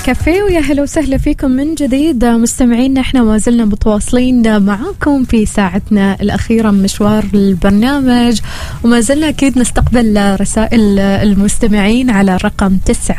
كافيه، ويا هلا وسهلا فيكم من جديد مستمعينا. احنا ما زلنا متواصلين معاكم في ساعتنا الأخيرة من مشوار البرنامج، وما زلنا أكيد نستقبل رسائل المستمعين على الرقم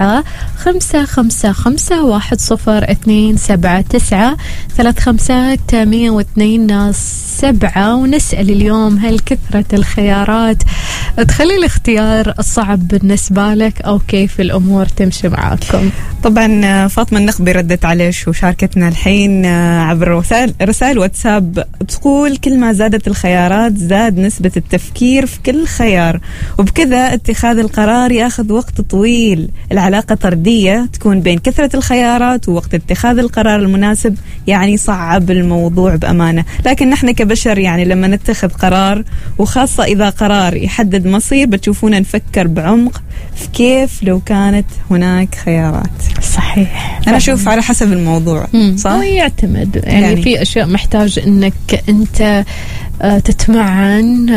9555150279 ونسأل اليوم: هل كثرة الخيارات تخلي الاختيار الصعب بالنسبة لك، أو كيف الأمور تمشي معاكم؟ طبعا فاطمة النخبي ردت عليش وشاركتنا الحين عبر رسائل واتساب، تقول: كل ما زادت الخيارات زاد نسبة التفكير في كل خيار، وبكذا اتخاذ القرار ياخذ وقت طويل. العلاقة طردية تكون بين كثرة الخيارات ووقت اتخاذ القرار المناسب، يعني صعب الموضوع بأمانة. لكن نحن كبشر يعني لما نتخذ قرار، وخاصة إذا قرار يحدد مصير، بتشوفونا نفكر بعمق في كيف لو كانت هناك خيارات. صحيح. أنا أشوف على حسب الموضوع. صح؟ هو يعتمد يعني في أشياء محتاج إنك أنت تتمعن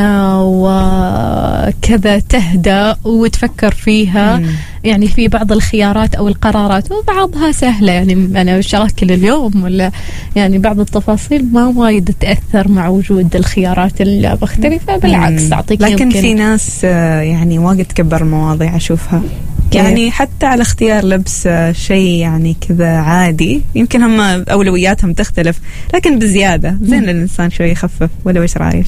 وكذا تهدأ وتفكر فيها. يعني في بعض الخيارات أو القرارات وبعضها سهلة، يعني أنا شاكل اليوم ولا يعني بعض التفاصيل ما وايد تأثر مع وجود الخيارات المختلفة، بالعكس أعطيك. لكن في ناس يعني وايد تكبر المواضيع أشوفها، يعني حتى على اختيار لبس شيء يعني كذا عادي، يمكن هم أولوياتهم تختلف، لكن بزيادة. زين الإنسان شوي يخفف، ولا وش رايش؟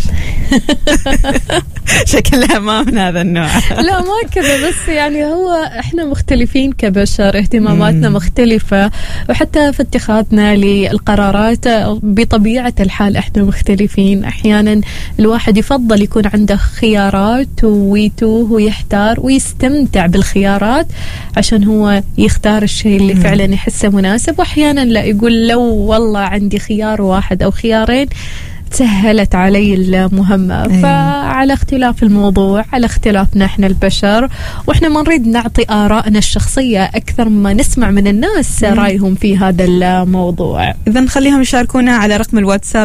شكلها ما من هذا النوع. لا ما كذا، بس يعني هو احنا مختلفين كبشر، اهتماماتنا مختلفة، وحتى في اتخاذنا للقرارات بطبيعة الحال احنا مختلفين. احيانا الواحد يفضل يكون عنده خيارات ويتوه ويحتار ويستمتع بالخيارات عشان هو يختار الشيء اللي فعلا يحسه مناسب، واحيانا لا، يقول لو والله عندي خيار واحد او خيارين سهلت علي المهمة. فعلى اختلاف الموضوع، على اختلافنا احنا البشر، واحنا ما نريد نعطي آرائنا الشخصية أكثر ما نسمع من الناس رأيهم في هذا الموضوع. إذا نخليهم يشاركونا على رقم الواتساب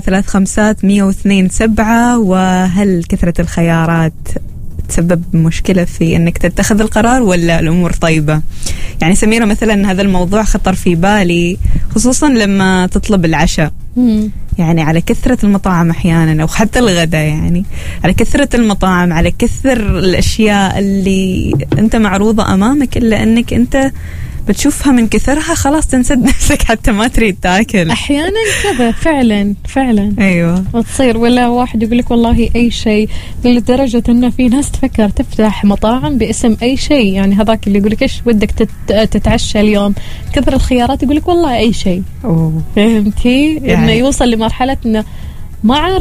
935127. وهل كثرة الخيارات تسبب مشكلة في أنك تتخذ القرار، ولا الأمور طيبة؟ يعني سميرة مثلا هذا الموضوع خطر في بالي، خصوصا لما تطلب العشاء. يعني على كثرة المطاعم أحيانا، أو حتى الغداء، يعني على كثرة المطاعم، على كثر الأشياء اللي أنت معروضة أمامك، إلا أنك أنت بتشوفها من كثرها خلاص تنسد نفسك حتى ما تريد تاكل. أحيانا كذا فعلا. أيوة وتصير، ولا واحد يقول لك والله أي شيء، لدرجة إنه في ناس تفكر تفتح مطاعم باسم أي شيء. يعني هذاك اللي يقول لك إيش ودك تتعشى اليوم، كثر الخيارات يقول لك والله أي شيء. فهمتي؟ يعني إنه يوصل لمرحلة إنه ما